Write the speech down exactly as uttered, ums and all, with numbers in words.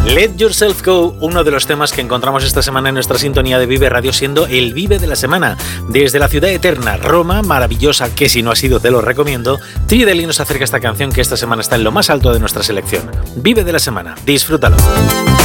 Let Yourself Go, uno de los temas que encontramos esta semana en nuestra sintonía de Vive Radio, siendo el Vive de la semana. Desde la ciudad eterna, Roma, maravillosa, que si no ha sido te lo recomiendo, Tridelli nos acerca esta canción que esta semana está en lo más alto de nuestra selección. Vive de la semana, disfrútalo.